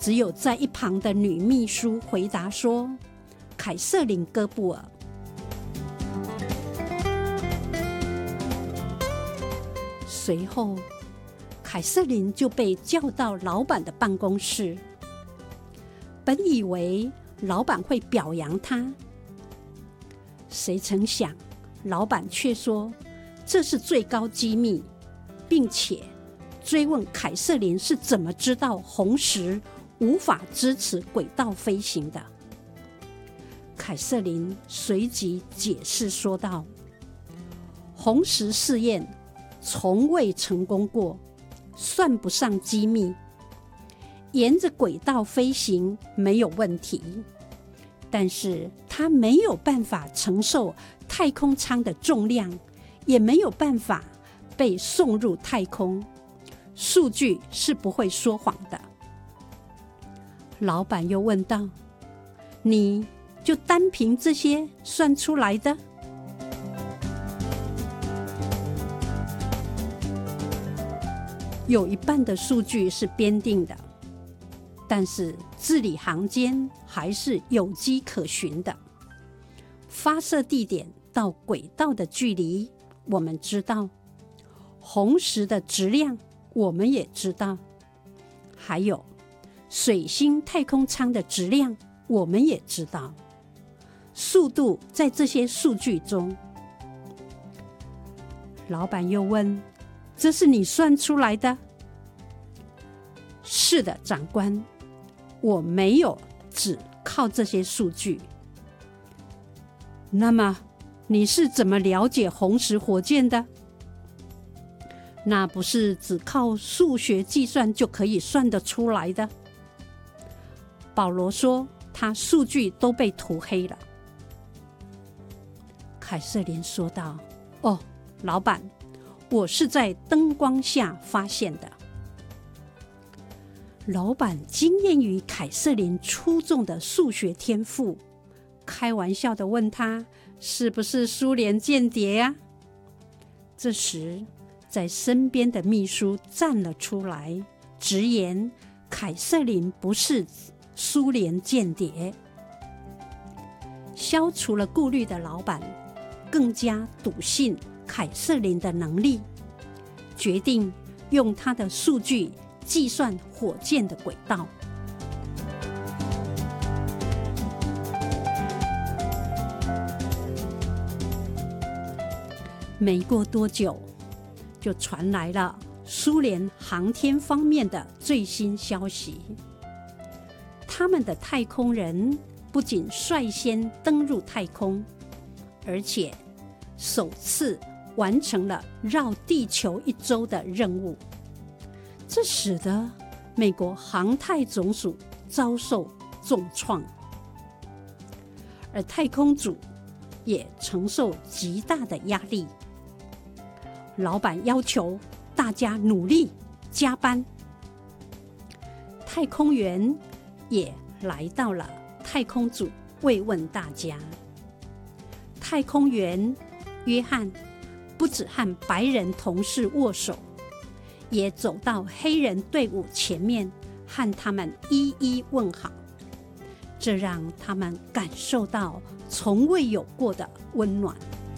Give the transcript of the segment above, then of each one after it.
只有在一旁的女秘书回答说：“凯瑟琳·戈布尔。”随后，凯瑟琳就被叫到老板的办公室。本以为老板会表扬她，谁曾想，老板却说这是最高机密，并且追问凯瑟琳是怎么知道红石无法支持轨道飞行的。凯瑟琳随即解释说道：“红石试验从未成功过，算不上机密。沿着轨道飞行没有问题，但是它没有办法承受太空舱的重量，也没有办法被送入太空。数据是不会说谎的。”老板又问道：“你就单凭这些算出来的？”有一半的数据是编定的，但是字里行间还是有迹可循的。发射地点到轨道的距离我们知道，红石的质量我们也知道，还有水星太空舱的质量我们也知道，速度在这些数据中。老板又问：“这是你算出来的？”“是的，长官，我没有只靠这些数据。”“那么你是怎么了解红石火箭的？”“那不是只靠数学计算就可以算得出来的。”保罗说他数据都被涂黑了。凯瑟琳说道：“哦，老板，我是在灯光下发现的。”老板惊艳于凯瑟琳出众的数学天赋，开玩笑地问他是不是苏联间谍呀？这时，在身边的秘书站了出来，直言凯瑟琳不是苏联间谍。消除了顾虑的老板更加笃信凯瑟琳的能力，决定用他的数据计算火箭的轨道。没过多久，就传来了苏联航天方面的最新消息。他们的太空人不仅率先登入太空，而且首次完成了绕地球1周的任务。这使得美国航太总署遭受重创，而太空组也承受极大的压力。老板要求大家努力加班，太空员也来到了太空组慰问大家。太空员约翰不只和白人同事握手，也走到黑人队伍前面和他们一一问好，这让他们感受到从未有过的温暖。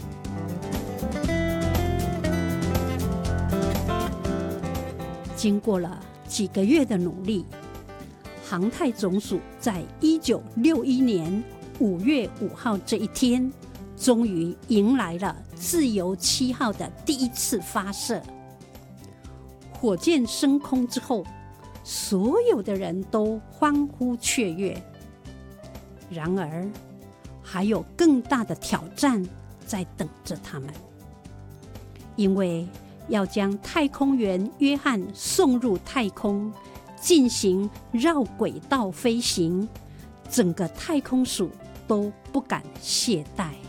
经过了几个月的努力，航太总署在1961年5月5号这一天，终于迎来了自由7号的第一次发射。火箭升空之后，所有的人都欢呼雀跃。然而，还有更大的挑战在等着他们，因为要将太空员约翰送入太空，进行绕轨道飞行，整个太空署都不敢懈怠。